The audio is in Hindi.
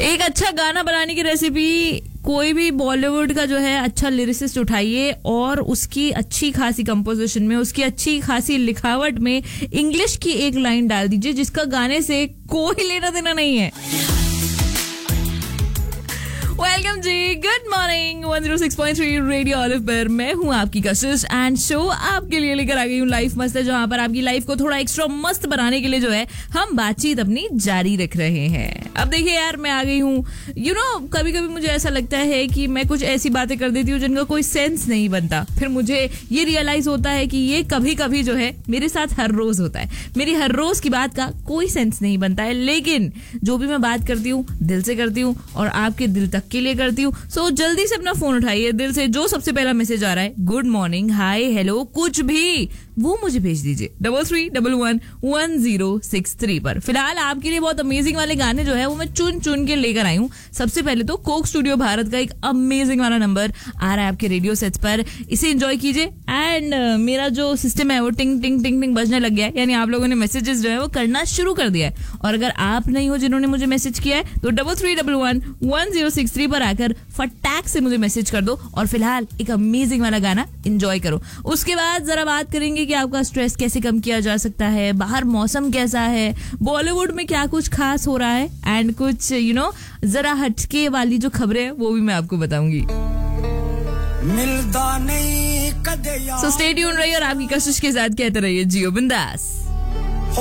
एक अच्छा गाना बनाने की रेसिपी, कोई भी बॉलीवुड का जो है अच्छा लिरिसिस्ट उठाइए और उसकी अच्छी खासी कंपोजिशन में, उसकी अच्छी खासी लिखावट में इंग्लिश की एक लाइन डाल दीजिए जिसका गाने से कोई लेना देना नहीं है। वेलकम जी, गुड मॉर्निंग। 106.3 रेडियो ऑलिव पर मैं हूं आपकी कशिश एंड शो आपके लिए लेकर आ गई हूं लाइफ मस्त है, जहां पर आपकी लाइफ को थोड़ा एक्स्ट्रा मस्त बनाने के लिए जो है हम बातचीत अपनी जारी रख रहे हैं। अब देखिए यार, मैं आ गई हूं कभी कभी मुझे ऐसा लगता है कि मैं कुछ ऐसी बातें कर देती हूँ जिनका कोई सेंस नहीं बनता। फिर मुझे ये रियलाइज होता है कि ये कभी कभी जो है मेरे साथ हर रोज होता है। मेरी हर रोज की बात का कोई सेंस नहीं बनता है, लेकिन जो भी मैं बात करती हूँ दिल से करती हूँ और आपके दिल तक के लिए करती हूँ। सो जल्दी से अपना फोन उठाइए, दिल से जो सबसे पहला मैसेज आ रहा है, गुड मॉर्निंग, हाय, हेलो, कुछ भी, वो मुझे भेज दीजिए 33111063 पर। फिलहाल आपके लिए बहुत अमेजिंग वाले गाने जो है वो मैं चुन चुन के लेकर आई हूँ। सबसे पहले तो कोक स्टूडियो भारत का एक अमेजिंग वाला नंबर आ रहा है आपके रेडियो सेट्स पर, इसे एंजॉय कीजिए। एंड मेरा जो सिस्टम है वो टिंग टिंग टिंग टिंग बजने लग गया है, यानी आप लोगों ने मैसेजेस जो है वो करना शुरू कर दिया है। और अगर आप नहीं हो जिन्होंने मुझे मैसेज किया है तो 33111063 पर आकर फटाक से मुझे मैसेज कर दो और फिलहाल एक अमेजिंग वाला गाना एंजॉय करो। उसके बाद जरा बात करेंगे कि आपका स्ट्रेस कैसे कम किया जा सकता है, बाहर मौसम कैसा है, बॉलीवुड में क्या कुछ खास हो रहा है एंड कुछ जरा हटके वाली जो खबरें वो भी मैं आपको बताऊंगी। सो स्टे ट्यून्ड रहिए और आपकी कशिश के साथ कहते रहिए जियो बिंदास।